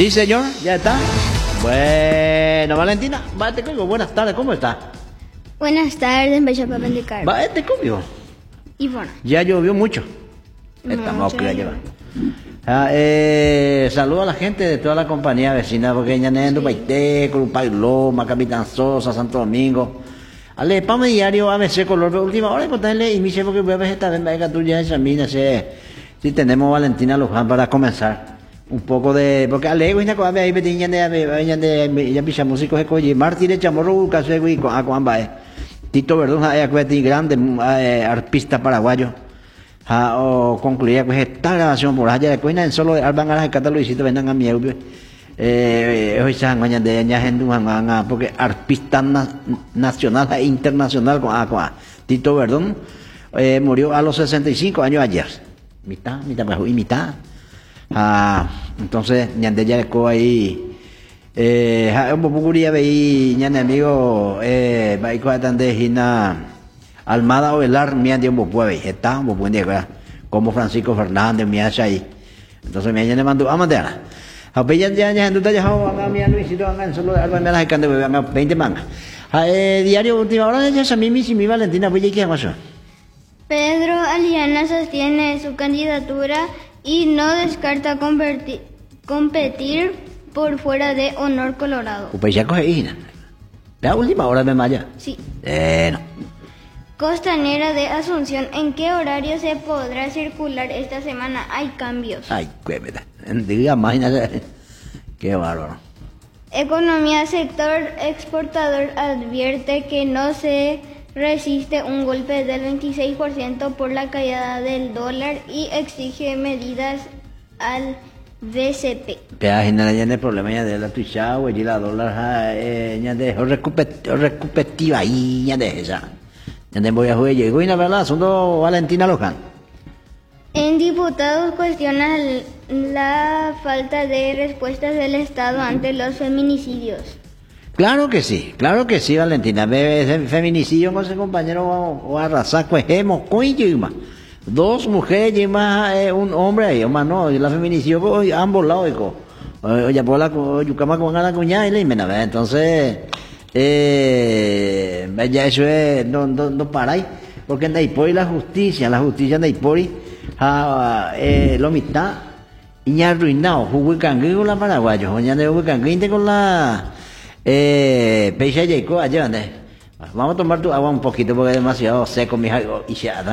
Sí, señor, ya está. Bueno, Valentina, bájate conmigo. Buenas tardes, ¿cómo está? Buenas tardes, Bella Papá de Carlos. Bájate conmigo. Y bueno. Ya llovió mucho. Estamos que ya lleva. Saludo a la gente de toda la compañía vecina, porque ya nendo Paité, Curupay Loma, Capitán Sosa, Santo Domingo. Ale, pame diario ABC color, pero última hora contarle y me dice porque voy a vegetar en Vega tuya esa mina, si tenemos Valentina Luján para comenzar. Un poco de, porque ale, güey, no ahí petiña de ya pisa músicos de coye, Martín de Chamorro, Case, güey, con Acuambae. Tito Verdún, hay grande, arpista paraguayo. O concluía con esta grabación por allá de cuina en solo de Alban Aras de Cataluisito vendan a mi hoy se han de años en porque artista nacional e internacional con Tito Verdún murió a los 65 años ayer mitad y mitad entonces ñande ya dejó ahí un poco curia veí ñande amigo va a tan de Gina Almada Ovelar, mía de un pueblo, está un buen día, como Francisco Fernández, mía ahí. Entonces, mía ya le mandó a mandar. A ver, ya, tú te has dejado a mí, Luisito, a solo algo me las escande, 20 mangas. Diario, última hora, ya se mi Valentina, pues ya qué pasó. Pedro Aliana sostiene su candidatura y no descarta competir por fuera de Honor Colorado. Pues ya coge Ina. La última hora me maya. Sí. No. Costanera de Asunción, ¿en qué horario se podrá circular esta semana? Hay cambios. Ay, cuémeta. Diga, imagínate. Qué bárbaro. Economía, sector exportador advierte que no se resiste un golpe del 26% por la caída del dólar y exige medidas al BCP. Pero general ya no hay problema ya de la tuicha, güey, la dólar ya de recuperativa ahí ya de esa. Ya voy a jugar y la verdad, son dos Valentina Luján. En diputados cuestionan la falta de respuestas del Estado ante los feminicidios. Claro que sí, Valentina. Feminicidio con ese compañero o arrasar, cuejemos, más. Dos mujeres y más un hombre ahí, más no, la feminicidio ambos lados, ya por la yucama con la cuñada y la imena, entonces. Ya eso es, no paráis, porque en Daipori la justicia en Daipori, lo mitad, y ya arruinado, Huicanguí con la paraguayo, ya de Huicanguí con la, Peixa Yaico, allá, vamos a tomar tu agua un poquito porque es demasiado seco, mi hijo, y ya,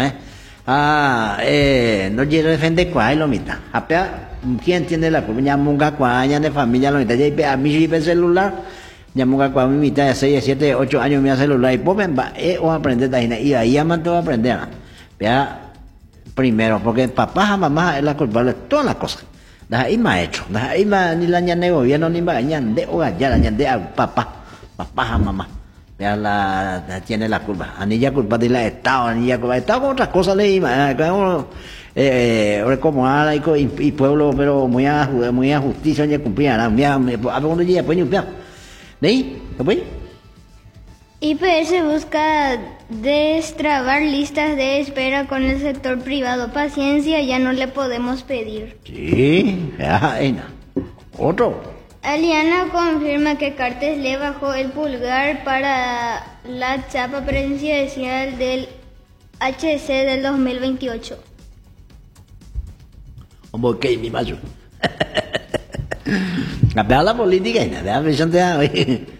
no quiero defender cuál, lo mitad, ¿quién tiene la culpa? Ya munga cuál, de familia, lo mitad, ya a mí sí el celular. Ya me cuando mi mitad de 6, 7, 8 años me celular y pues va o aprender tajina y ahí aman te va a aprender vea primero porque papá y mamá es la culpable de todas las cosas da ahí maestro da ahí ni la ñande gobierno ni va ñande o ya la ñande a papá y mamá vea la tiene la culpa anilla culpa de la estado anilla culpa estado con otras cosas le iba como y pueblo pero muy a justicia ya cumplía a ver cuando llega pues ni ¿sí? ¿Qué IPS busca destrabar listas de espera con el sector privado. Paciencia, ya no le podemos pedir. Sí, otro. Aliana confirma que Cartes le bajó el pulgar para la chapa presidencial del HC del 2028. Ok, mi macho. La política, la